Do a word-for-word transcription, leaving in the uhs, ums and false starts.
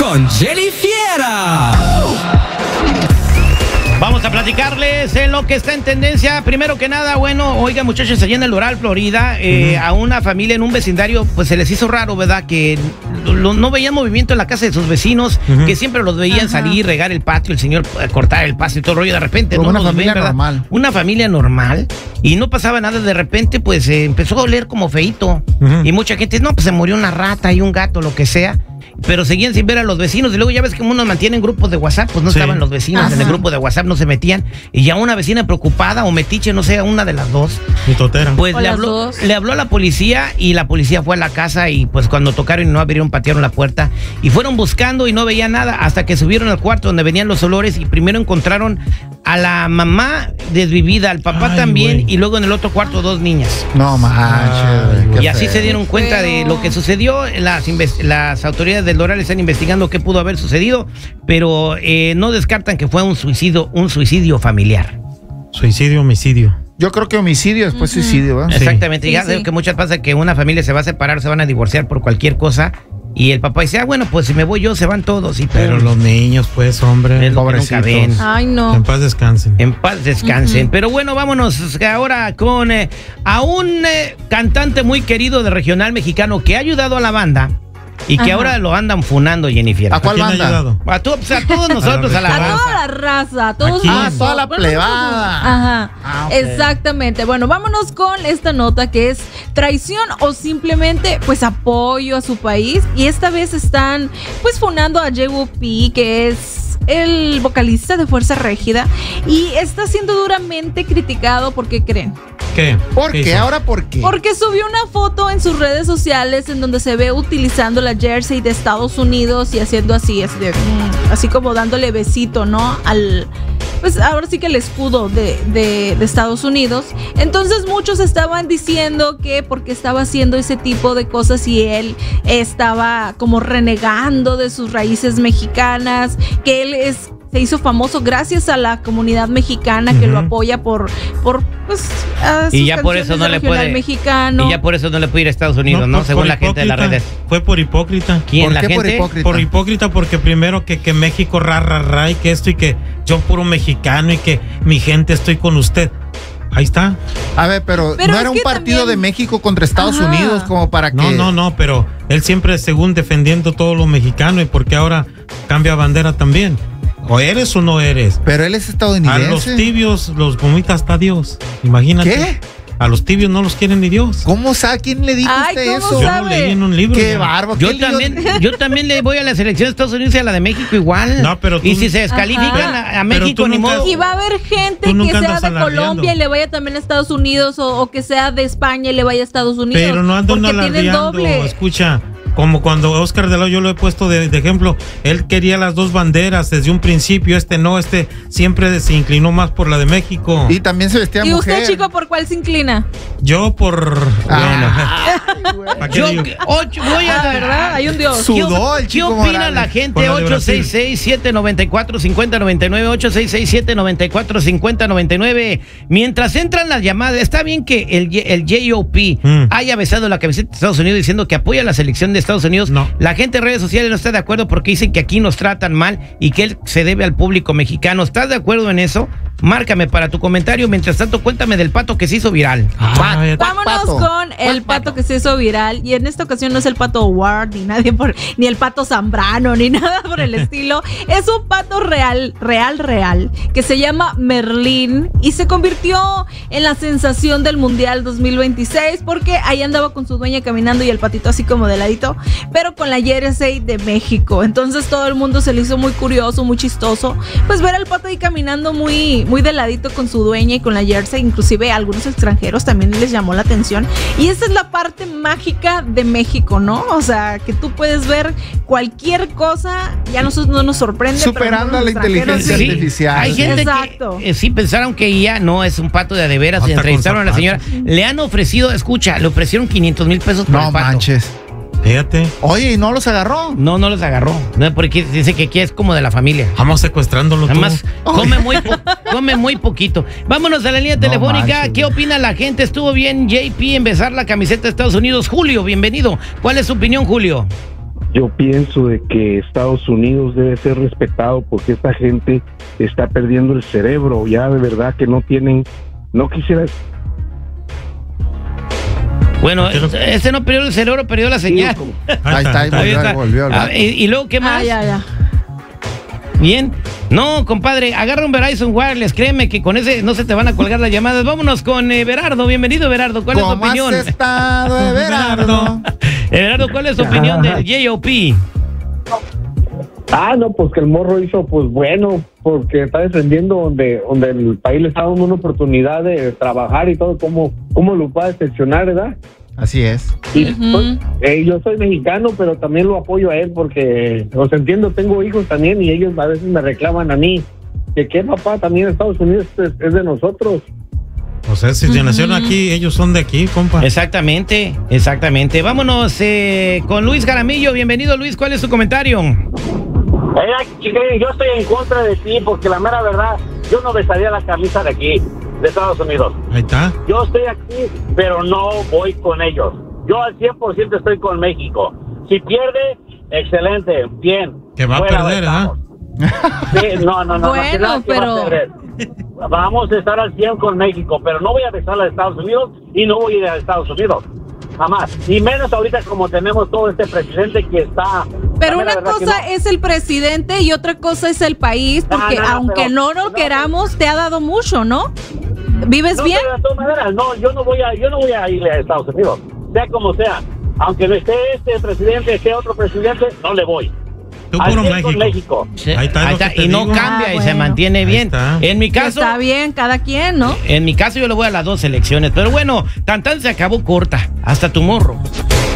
con Jenny Fiera. Vamos a platicarles en lo que está en tendencia. Primero que nada, bueno, oiga, muchachos, allá en el Doral, Florida, eh, uh-huh. a una familia en un vecindario, pues se les hizo raro, ¿verdad? Que lo, no veían movimiento en la casa de sus vecinos, uh-huh. que siempre los veían uh-huh. salir, regar el patio, el señor cortar el pasto y todo el rollo. De repente, Como no una los familia ven, normal. Una familia normal, y no pasaba nada. De repente, pues eh, empezó a oler como feíto. Uh-huh. Y mucha gente, no, pues se murió una rata y un gato, lo que sea. Pero seguían sin ver a los vecinos. Y luego ya ves que uno mantiene en grupos de WhatsApp, pues no sí. estaban los vecinos. Ajá. En el grupo de WhatsApp no se metían. Y ya una vecina preocupada o metiche, no sé, una de las dos. Mi totera. Pues le habló, le habló a la policía y la policía fue a la casa y pues cuando tocaron y no abrieron, patearon la puerta. Y fueron buscando y no veían nada hasta que subieron al cuarto donde venían los olores y primero encontraron a la mamá desvivida, al papá Ay, también, güey. Y luego en el otro cuarto dos niñas. No manches. Y así se dieron cuenta Pero... de lo que sucedió. Las, las autoridades del Doral están investigando qué pudo haber sucedido, pero eh, no descartan que fue un suicidio, un suicidio familiar. Suicidio, homicidio. Yo creo que homicidio después uh-huh. suicidio, ¿verdad? Exactamente. Sí. Ya sí, sí. que muchas pasa que una familia se va a separar, se van a divorciar por cualquier cosa. Y el papá dice, ah, bueno, pues si me voy yo, se van todos. Y Pero pues, los niños, pues, hombre. Pobrecitos. Ay, no. En paz descansen. En paz descansen. Uh-huh. Pero bueno, vámonos ahora con eh, a un eh, cantante muy querido de regional mexicano que ha ayudado a la banda. Y que Ajá. ahora lo andan funando, Jennifer. ¿A cuál banda? A, tu, pues a todos nosotros, a la raza. A toda la raza, a todos Ah, a toda la plebada. Ajá, ah, okay. Exactamente. Bueno, vámonos con esta nota que es traición o simplemente, pues, apoyo a su país. Y esta vez están, pues, funando a J O P, que es el vocalista de Fuerza Régida. Y está siendo duramente criticado, ¿por qué creen? ¿Qué? ¿Por qué? qué? ¿Ahora por qué? Porque subió una foto en sus redes sociales en donde se ve utilizando la jersey de Estados Unidos y haciendo así, así, de, así como dándole besito, ¿no? Al, pues ahora sí que el escudo de, de, de Estados Unidos. Entonces muchos estaban diciendo que porque estaba haciendo ese tipo de cosas y él estaba como renegando de sus raíces mexicanas, que él es... se hizo famoso gracias a la comunidad mexicana que uh-huh. lo apoya por, por pues, a sus y ya por eso no le puede mexicano. Y ya por eso no le puede ir a Estados Unidos, ¿no? ¿no? Según la hipócrita. gente de las redes. Fue por hipócrita. ¿Quién? ¿Por ¿La qué gente? por hipócrita? Por hipócrita porque primero que, que México ra, ra, ra y que esto y que yo puro mexicano y que mi gente estoy con usted. Ahí está. A ver, pero, pero no era un partido también... de México contra Estados Ajá. Unidos como para que... No, no, no, pero él siempre según defendiendo todo lo mexicano y porque ahora cambia bandera también. ¿O eres o no eres? Pero él es estadounidense. A los tibios los vomita hasta Dios. Imagínate. ¿Qué? A los tibios no los quieren ni Dios. ¿Cómo sabe? ¿Quién le dijo Ay, usted eso? Sabe? Yo lo leí en un libro. Qué bárbaro. Yo también, yo también le voy a la selección de Estados Unidos y a la de México igual. No, pero tú, y si se descalifican a, a México, ni modo. Y va a haber gente que sea de Colombia y le vaya también a Estados Unidos o, o que sea de España y le vaya a Estados Unidos. Pero no andan alardeando. Escucha. Como cuando Oscar de la Hoya yo lo he puesto de, de ejemplo, él quería las dos banderas desde un principio, este no, este siempre se inclinó más por la de México. Y también se vestía ¿Y mujer. usted, chico, por cuál se inclina? Yo por... Ah, bueno. Yo, ocho, voy a... Ah, ¿verdad? Hay un Dios. Sudó el chico. ¿Qué opina Morales? La gente? ocho seis seis, siete nueve cuatro, cinco cero nueve nueve, ocho seis seis, siete nueve cuatro, cinco cero nueve nueve. Mientras entran las llamadas, está bien que el, el J O P mm. haya besado la camiseta de Estados Unidos diciendo que apoya a la selección de Estados Unidos. No. La gente en redes sociales no está de acuerdo porque dicen que aquí nos tratan mal y que él se debe al público mexicano. ¿Estás de acuerdo en eso? Márcame para tu comentario. Mientras tanto, cuéntame del pato que se hizo viral. Ah, Vámonos pato? con el pato, pato que se hizo viral. Y en esta ocasión no es el pato Ward, ni nadie por, ni el pato Zambrano, ni nada por el estilo. Es un pato real, real, real, que se llama Merlín y se convirtió en la sensación del Mundial dos mil veintiséis porque ahí andaba con su dueña caminando y el patito así como de ladito, pero con la jersey de México. Entonces todo el mundo se le hizo muy curioso, muy chistoso, pues ver al pato ahí caminando muy muy de ladito con su dueña y con la jersey. Inclusive a algunos extranjeros también les llamó la atención. Y esa es la parte mágica de México, ¿no? O sea, que tú puedes ver cualquier cosa, ya nosotros no nos sorprende. Superando a la inteligencia sí. artificial. Hay gente Exacto. que eh, sí pensaron que ya no es un pato de a de veras. Se entrevistaron a la señora. Le han ofrecido, escucha, le ofrecieron quinientos mil pesos por no el pato. No manches. Fíjate. Oye, ¿y no los agarró? No, no los agarró. No, porque dice que aquí es como de la familia. Vamos secuestrándolo todo. Además, come muy, po come muy poquito. Vámonos a la línea no telefónica. Manches. ¿Qué opina la gente? ¿Estuvo bien J P en besar la camiseta de Estados Unidos? Julio, bienvenido. ¿Cuál es su opinión, Julio? yo pienso de que Estados Unidos debe ser respetado porque esta gente está perdiendo el cerebro, ya de verdad que no tienen, no quisiera... Bueno, este no perdió el cerebro, perdió la señal. Ahí está, ahí volvió, ahí volvió. Ah, y, y luego, ¿qué más? Ah, ya, ya. Bien. No, compadre, agarra un Verizon Wireless, créeme que con ese no se te van a colgar las llamadas. Vámonos con eh, Berardo, bienvenido Berardo, ¿cuál es tu opinión? ¿Cómo has estado, Everardo? Everardo, ¿cuál es tu opinión del J O P? Ah, no, pues que el morro hizo, pues bueno, porque está defendiendo donde donde el país le está dando una oportunidad de trabajar y todo, cómo, cómo lo va a decepcionar, ¿verdad? Así es. Y soy, eh, yo soy mexicano, pero también lo apoyo a él porque, os entiendo, tengo hijos también y ellos a veces me reclaman a mí que qué papá, también Estados Unidos es, es de nosotros. O sea, si uh-huh. nacieron aquí, ellos son de aquí, compa. Exactamente, exactamente. Vámonos eh, con Luis Jaramillo. Bienvenido, Luis. ¿Cuál es tu comentario? Mira, chiquilín, yo estoy en contra de ti porque la mera verdad, yo no besaría la camisa de aquí, de Estados Unidos. Ahí está. Yo estoy aquí, pero no voy con ellos. Yo al cien por ciento estoy con México. Si pierde, excelente, bien. Que va a perder, ¿ah? Sí, no, no, no. Bueno, no, pero... Va Vamos a estar al cien con México, pero no voy a besar a Estados Unidos y no voy a ir a Estados Unidos. Jamás. Y menos ahorita como tenemos todo este presidente que está... Pero una cosa no. es el presidente y otra cosa es el país, porque no, no, no, aunque pero, no lo no, queramos, te ha dado mucho, ¿no? ¿Vives no, bien? Pero de todas maneras, no, yo no voy a, yo no voy a ir a Estados Unidos, sea como sea. Aunque no esté este presidente, esté otro presidente, no le voy. Tú puro México. México. Sí. Ahí está, ahí está. Y no digo. cambia ah, y bueno. se mantiene bien. En mi caso. Está bien, cada quien, ¿no? En mi caso, yo le voy a las dos elecciones. Pero bueno, tan tan se acabó corta. Hasta tu morro.